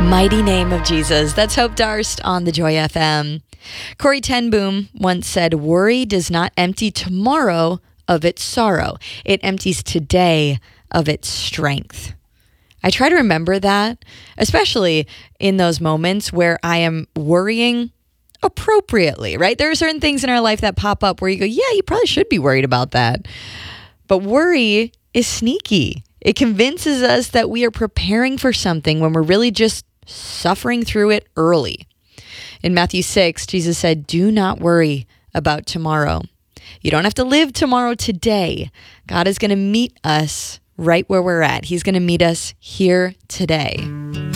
Mighty name of Jesus. That's Hope Darst on the Joy FM. Corrie ten Boom once said, "Worry does not empty tomorrow of its sorrow. It empties today of its strength." I try to remember that, especially in those moments where I am worrying appropriately, right? There are certain things in our life that pop up where you go, yeah, you probably should be worried about that. But worry is sneaky. It convinces us that we are preparing for something when we're really just suffering through it early. In Matthew 6, Jesus said, "Do not worry about tomorrow." You don't have to live tomorrow today. God is going to meet us right where we're at. He's going to meet us here today.